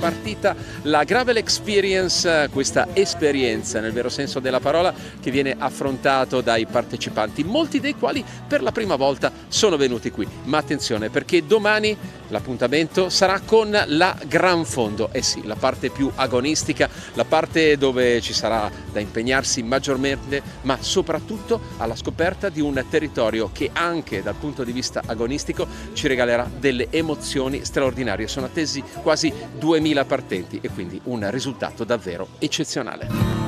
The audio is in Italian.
partita la Gravel Experience, questa esperienza nel vero senso della parola che viene affrontato dai partecipanti, molti dei quali per la prima volta sono venuti qui. Ma attenzione, perché domani l'appuntamento sarà con la Gran Fondo, eh sì, la parte più agonistica, la parte dove ci sarà da impegnarsi maggiormente, ma soprattutto alla scoperta di un territorio che anche dal punto di vista agonistico ci regalerà delle emozioni straordinarie. Sono attesi quasi 2000 partenti e quindi un risultato davvero eccezionale.